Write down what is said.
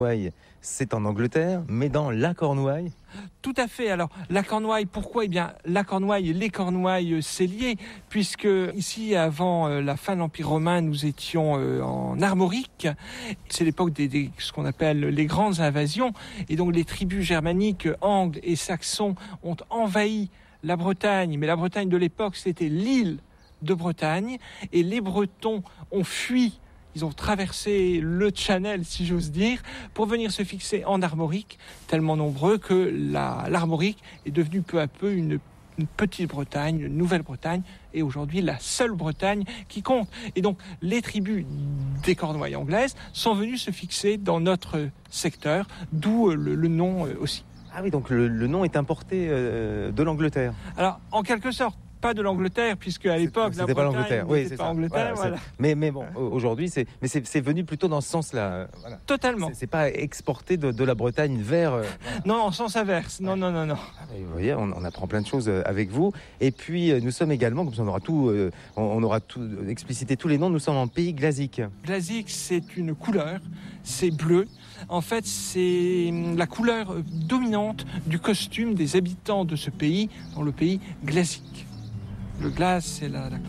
Cornouailles, c'est en Angleterre, mais dans la Cornouaille. Tout à fait. Alors, la Cornouaille, pourquoi ? Eh bien, la Cornouaille et les Cornouailles, c'est lié, puisque ici, avant la fin de l'Empire romain, nous étions en Armorique. C'est l'époque des ce qu'on appelle les grandes invasions. Et donc, les tribus germaniques, angles et saxons, ont envahi la Bretagne. Mais la Bretagne de l'époque, c'était l'île de Bretagne. Et les Bretons ont fui. Ils ont traversé le Channel, si j'ose dire, pour venir se fixer en Armorique, tellement nombreux que l'Armorique est devenue peu à peu une petite Bretagne, une Nouvelle-Bretagne, et aujourd'hui la seule Bretagne qui compte. Et donc les tribus des Cornouailles anglaises sont venues se fixer dans notre secteur, d'où le nom aussi. Ah oui, donc le nom est importé de l'Angleterre. Alors, en quelque sorte, pas de l'Angleterre, puisque à l'époque, la Bretagne Bretagne n'était pas Angleterre. Voilà. Mais bon, aujourd'hui, c'est venu plutôt dans ce sens-là. Voilà. Totalement. C'est pas exporté de la Bretagne vers... Non, en sens inverse. Non. Vous voyez, on apprend plein de choses avec vous. Et puis, nous sommes également, comme ça on aura tout explicité tous les noms, nous sommes en pays glazique. Glazique, c'est une couleur, c'est bleu. En fait, c'est la couleur dominante du costume des habitants de ce pays, dans le pays glazique. Le glace, c'est la